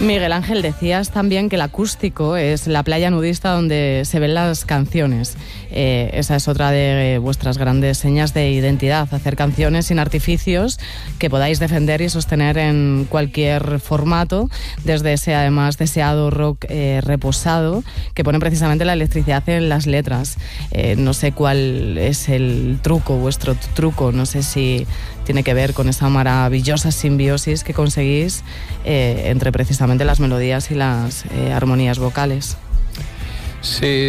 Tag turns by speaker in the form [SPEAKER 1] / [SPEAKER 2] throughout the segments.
[SPEAKER 1] Miguel Ángel, decías también que el acústico es la playa nudista donde se ven las canciones. Esa es otra de vuestras grandes señas de identidad, hacer canciones sin artificios que podáis defender y sostener en cualquier formato, desde ese además deseado rock reposado que pone precisamente la electricidad en las letras. No sé cuál es el truco, vuestro truco, no sé si tiene que ver con esa maravillosa simbiosis que conseguís entre precisamente las melodías y las armonías vocales.
[SPEAKER 2] Sí,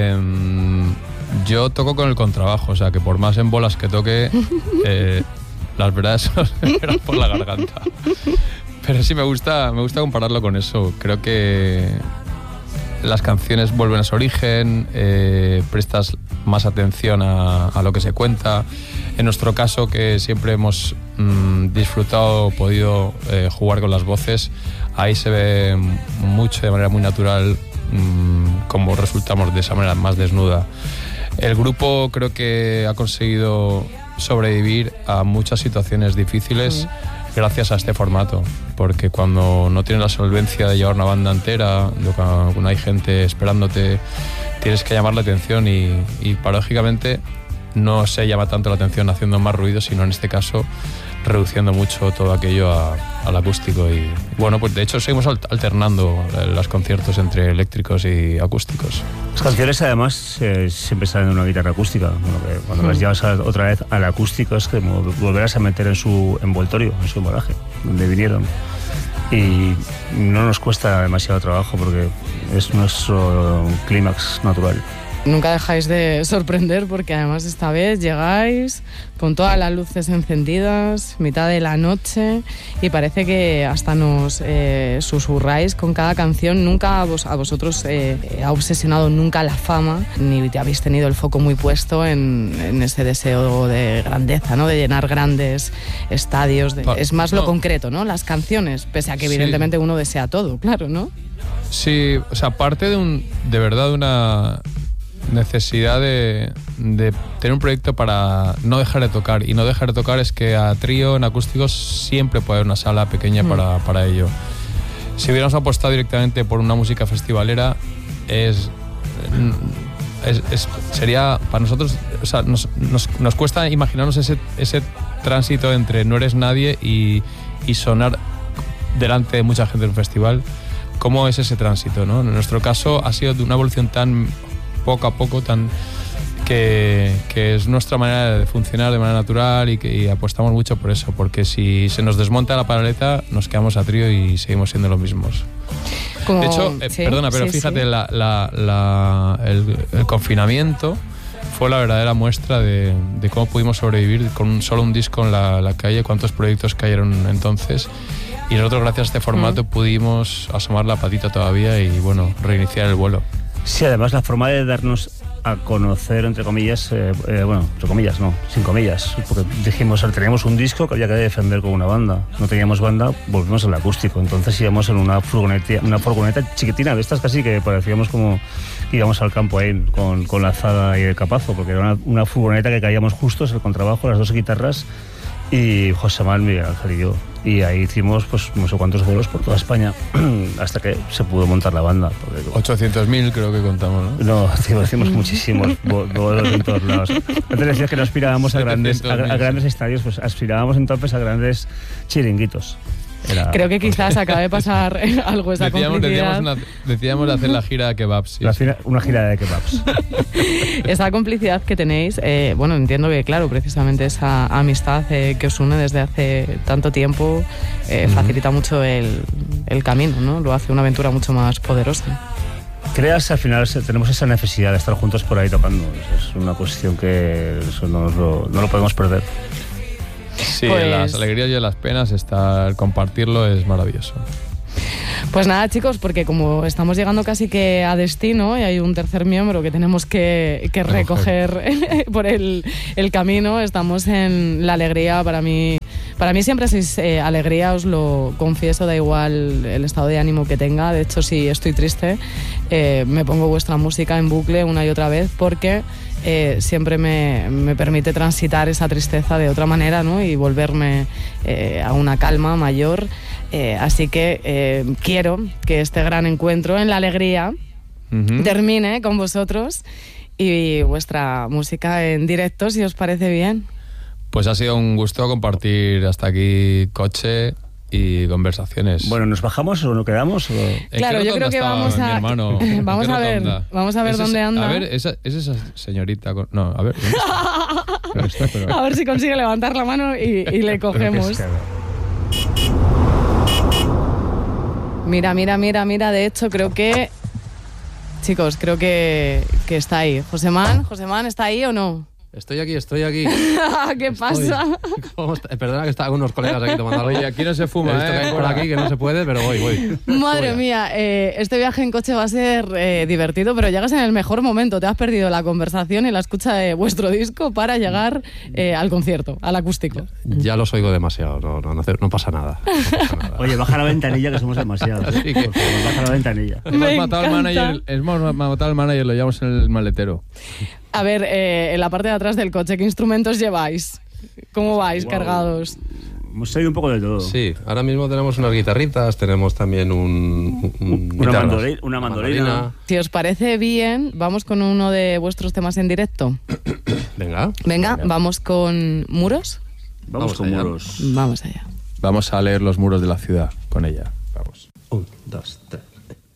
[SPEAKER 2] yo toco con el contrabajo, o sea que por más en bolas que toque, las verdades son por la garganta. Pero sí me gusta compararlo con eso. Creo que las canciones vuelven a su origen, prestas más atención a lo que se cuenta. En nuestro caso, que siempre hemos disfrutado, podido jugar con las voces, ahí se ve mucho, de manera muy natural, cómo resultamos de esa manera más desnuda. El grupo creo que ha conseguido sobrevivir a muchas situaciones difíciles gracias a este formato, porque cuando no tienes la solvencia de llevar una banda entera, cuando hay gente esperándote, tienes que llamar la atención y paradójicamente no se llama tanto la atención haciendo más ruido, sino en este caso reduciendo mucho todo aquello al acústico. Y bueno, pues de hecho seguimos alternando los conciertos entre eléctricos y acústicos.
[SPEAKER 3] Las canciones además siempre salen de una guitarra acústica. Bueno, que cuando las llevas otra vez al acústico es que volverás a meter en su envoltorio, en su embalaje, donde vinieron. Y no nos cuesta demasiado trabajo porque es nuestro clímax natural.
[SPEAKER 1] Nunca dejáis de sorprender porque además esta vez llegáis con todas las luces encendidas, mitad de la noche, y parece que hasta nos susurráis con cada canción. Nunca a vosotros ha obsesionado nunca la fama, ni habéis tenido el foco muy puesto en ese deseo de grandeza, ¿no? De llenar grandes estadios. Es más lo concreto, ¿no? Las canciones, pese a que evidentemente uno desea todo, claro, ¿no?
[SPEAKER 2] Sí, o sea, parte de verdad de una necesidad de tener un proyecto para no dejar de tocar, y no dejar de tocar es que a trío en acústicos siempre puede haber una sala pequeña para ello. Si hubiéramos apostado directamente por una música festivalera, sería para nosotros, o sea, nos cuesta imaginarnos ese tránsito entre no eres nadie y sonar delante de mucha gente en un festival. ¿Cómo es ese tránsito, no? En nuestro caso ha sido de una evolución tan poco a poco, que es nuestra manera de funcionar de manera natural, y apostamos mucho por eso, porque si se nos desmonta la paraleta nos quedamos a trío y seguimos siendo los mismos. De hecho, perdona, pero fíjate, el confinamiento fue la verdadera muestra de cómo pudimos sobrevivir con solo un disco en la calle, cuántos proyectos cayeron entonces, y nosotros gracias a este formato pudimos asomar la patita todavía y bueno, reiniciar el vuelo.
[SPEAKER 3] Sí, además la forma de darnos a conocer, entre comillas, entre comillas, no, sin comillas, porque dijimos, teníamos un disco que había que defender con una banda, no teníamos banda, volvimos al acústico, entonces íbamos en una furgoneta chiquitina, de estas casi que parecíamos como que íbamos al campo ahí con la azada y el capazo, porque era una furgoneta que caíamos justos, el contrabajo, las dos guitarras y José Manuel, Miguel Ángel y yo. Y ahí hicimos pues no sé cuántos vuelos por toda España hasta que se pudo montar la banda.
[SPEAKER 2] 800.000 creo que contamos, ¿no?
[SPEAKER 3] No, hicimos muchísimos vuelos en todos lados. Antes decías que no aspirábamos a grandes estadios, pues aspirábamos entonces a grandes chiringuitos.
[SPEAKER 1] Creo que quizás acaba de pasar algo esa complicidad.
[SPEAKER 2] Decíamos de hacer la gira de kebabs. Sí.
[SPEAKER 3] Una gira de kebabs.
[SPEAKER 1] Esa complicidad que tenéis, bueno, entiendo que, claro, precisamente esa amistad que os une desde hace tanto tiempo facilita mucho el camino, ¿no? Lo hace una aventura mucho más poderosa.
[SPEAKER 3] Creas, al final tenemos esa necesidad de estar juntos por ahí tocando. Es una cuestión que eso no lo podemos perder.
[SPEAKER 2] Sí, pues, en las alegrías y en las penas el compartirlo es maravilloso.
[SPEAKER 1] Pues nada, chicos, porque como estamos llegando casi que a destino y hay un tercer miembro que tenemos que recoger por el camino, estamos en la alegría. Para mí siempre sois alegría, os lo confieso, da igual el estado de ánimo que tenga. De hecho, si estoy triste, me pongo vuestra música en bucle una y otra vez porque siempre me permite transitar esa tristeza de otra manera, ¿no? Y volverme a una calma mayor. Así que quiero que este gran encuentro en la alegría termine con vosotros y vuestra música en directo, si os parece bien.
[SPEAKER 2] Pues ha sido un gusto compartir hasta aquí coche y conversaciones.
[SPEAKER 3] Bueno, ¿nos bajamos o no quedamos? O...
[SPEAKER 1] Claro, yo creo que vamos a... Vamos a ver dónde anda.
[SPEAKER 2] A ver, es esa señorita... No, a ver.
[SPEAKER 1] A ver si consigue levantar la mano y le cogemos. Mira. De hecho, creo que... Chicos, creo que está ahí. Josemán, ¿está ahí o no?
[SPEAKER 4] Estoy aquí.
[SPEAKER 1] ¿Qué pasa?
[SPEAKER 4] Perdona que está con unos colegas aquí tomando algo.
[SPEAKER 2] Oye, aquí no se fuma,
[SPEAKER 4] por aquí que no se puede, pero voy.
[SPEAKER 1] Madre mía, este viaje en coche va a ser divertido, pero llegas en el mejor momento. Te has perdido la conversación y la escucha de vuestro disco para llegar al concierto, al acústico.
[SPEAKER 4] Ya los oigo demasiado, no pasa nada.
[SPEAKER 3] Oye, baja la ventanilla que somos demasiados.
[SPEAKER 4] Sí, por favor,
[SPEAKER 3] baja la ventanilla.
[SPEAKER 2] Hemos matado al manager, lo llevamos en el maletero.
[SPEAKER 1] A ver, en la parte de atrás del coche, ¿qué instrumentos lleváis? ¿Cómo vais cargados?
[SPEAKER 3] Hemos salido un poco de todo.
[SPEAKER 4] Sí, ahora mismo tenemos unas guitarritas, tenemos también
[SPEAKER 3] una mandolina.
[SPEAKER 1] Si os parece bien, vamos con uno de vuestros temas en directo. Venga, vamos con Muros.
[SPEAKER 3] Vamos con Muros.
[SPEAKER 1] Vamos allá.
[SPEAKER 2] Vamos a leer los muros de la ciudad con ella. Vamos.
[SPEAKER 4] 1, 2, 3.